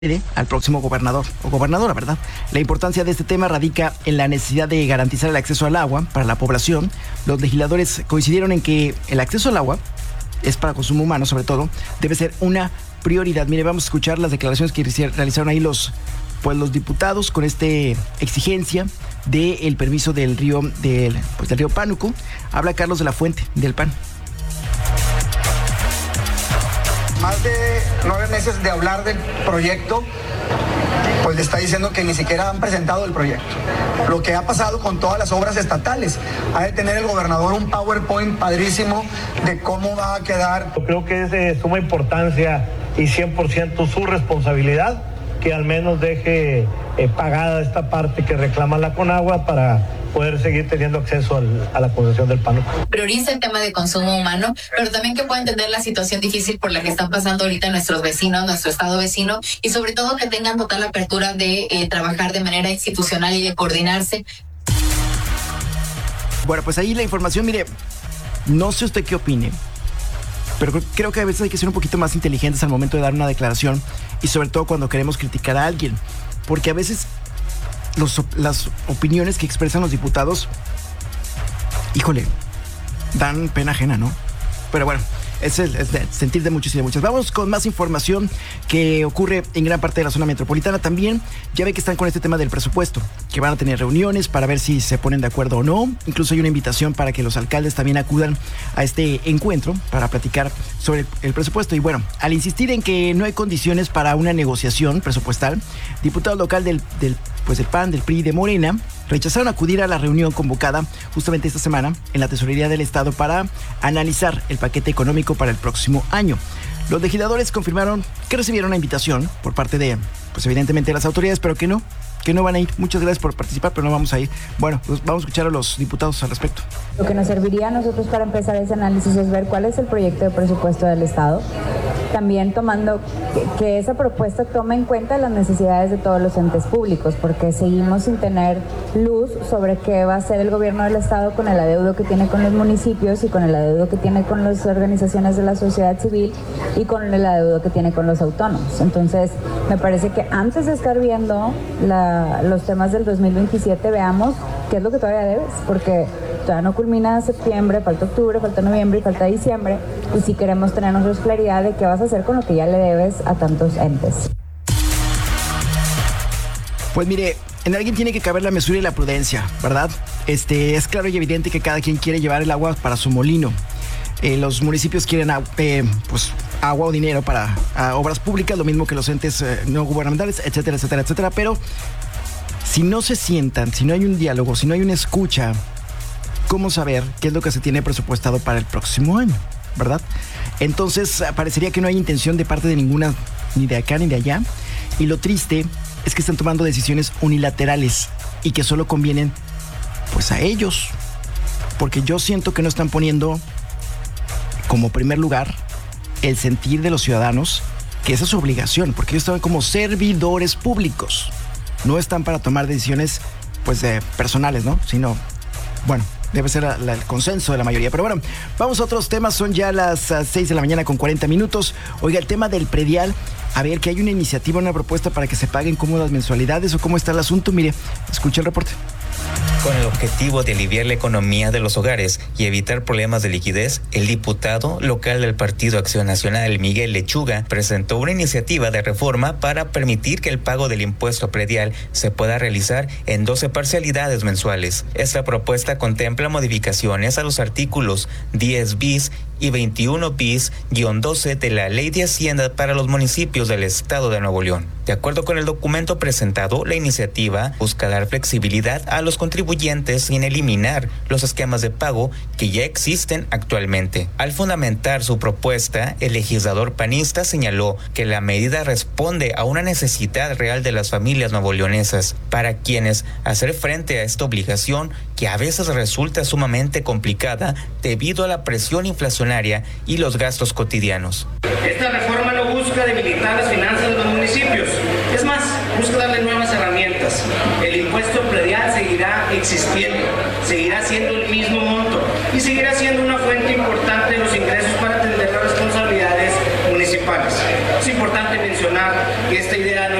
al próximo gobernador o gobernadora, ¿verdad? La importancia de este tema radica en la necesidad de garantizar el acceso al agua para la población. Los legisladores coincidieron en que el acceso al agua es para consumo humano, sobre todo, debe ser una prioridad. Mire, vamos a escuchar las declaraciones que realizaron ahí los diputados con esta exigencia del permiso del río Pánuco. Habla Carlos de la Fuente, del PAN. Más de 9 meses de hablar del proyecto, pues le está diciendo que ni siquiera han presentado el proyecto. Lo que ha pasado con todas las obras estatales, ha de tener el gobernador un PowerPoint padrísimo de cómo va a quedar. Yo creo que es de suma importancia y 100% su responsabilidad que al menos deje pagada esta parte que reclama la Conagua para poder seguir teniendo acceso a la concesión del Pánuco. Prioriza el tema de consumo humano, pero también que pueda entender la situación difícil por la que están pasando ahorita nuestros vecinos, nuestro estado vecino, y sobre todo que tengan total apertura de trabajar de manera institucional y de coordinarse. Bueno, pues ahí la información, mire, no sé usted qué opine, pero creo que a veces hay que ser un poquito más inteligentes al momento de dar una declaración y sobre todo cuando queremos criticar a alguien, porque a veces las opiniones que expresan los diputados, híjole, dan pena ajena, ¿no? Pero bueno, es el sentir de muchos y de muchas. Vamos con más información que ocurre en gran parte de la zona metropolitana. También ya ve que están con este tema del presupuesto, que van a tener reuniones para ver si se ponen de acuerdo o no. Incluso hay una invitación para que los alcaldes también acudan a este encuentro para platicar sobre el presupuesto. Y bueno, al insistir en que no hay condiciones para una negociación presupuestal, diputados local del PAN, del PRI y de Morena rechazaron acudir a la reunión convocada justamente esta semana en la Tesorería del Estado para analizar el paquete económico para el próximo año. Los legisladores confirmaron que recibieron una invitación por parte de, evidentemente, las autoridades, pero que no van a ir. Muchas gracias por participar, pero no vamos a ir. Bueno, pues vamos a escuchar a los diputados al respecto. Lo que nos serviría a nosotros para empezar ese análisis es ver cuál es el proyecto de presupuesto del Estado, también tomando que esa propuesta tome en cuenta las necesidades de todos los entes públicos, porque seguimos sin tener luz sobre qué va a hacer el gobierno del Estado con el adeudo que tiene con los municipios y con el adeudo que tiene con las organizaciones de la sociedad civil y con el adeudo que tiene con los autónomos. Entonces, me parece que antes de estar viendo los temas del 2027, veamos qué es lo que todavía debes, porque todavía no culmina septiembre, falta octubre, falta noviembre y falta diciembre, y si queremos tener nosotros claridad de qué vas a hacer con lo que ya le debes a tantos entes. Pues mire, en alguien tiene que caber la mesura y la prudencia, ¿verdad? Es claro y evidente que cada quien quiere llevar el agua para su molino. Los municipios quieren agua o dinero para obras públicas, lo mismo que los entes no gubernamentales, etcétera, etcétera, etcétera. Pero si no se sientan, si no hay un diálogo, si no hay una escucha, ¿cómo saber qué es lo que se tiene presupuestado para el próximo año, verdad? Entonces, parecería que no hay intención de parte de ninguna, ni de acá ni de allá. Y lo triste es que están tomando decisiones unilaterales y que solo convienen, a ellos. Porque yo siento que no están poniendo como primer lugar el sentir de los ciudadanos, que esa es su obligación, porque ellos están como servidores públicos. No están para tomar decisiones, personales, ¿no? Sino, debe ser el consenso de la mayoría. Pero bueno, vamos a otros temas. Son ya las 6 de la mañana con 40 minutos. Oiga, el tema del predial. A ver, que hay una iniciativa, una propuesta para que se paguen cómodas mensualidades o cómo está el asunto. Mire, escuche el reporte. Con el objetivo de aliviar la economía de los hogares y evitar problemas de liquidez, el diputado local del Partido Acción Nacional, Miguel Lechuga, presentó una iniciativa de reforma para permitir que el pago del impuesto predial se pueda realizar en 12 parcialidades mensuales. Esta propuesta contempla modificaciones a los artículos 10 bis y 21 bis-12 de la Ley de Hacienda para los municipios del Estado de Nuevo León. De acuerdo con el documento presentado, la iniciativa busca dar flexibilidad a los contribuyentes sin eliminar los esquemas de pago que ya existen actualmente. Al fundamentar su propuesta, el legislador panista señaló que la medida responde a una necesidad real de las familias nuevoleonesas, para quienes hacer frente a esta obligación, que a veces resulta sumamente complicada debido a la presión inflacionaria y los gastos cotidianos. Esta reforma no busca debilitar las finanzas de los municipios, es más, busca darle nuevas herramientas. El impuesto predial seguirá existiendo, seguirá siendo el mismo monto y seguirá siendo una fuente importante de los ingresos para atender las responsabilidades municipales. municipales. Es importante mencionar que esta idea no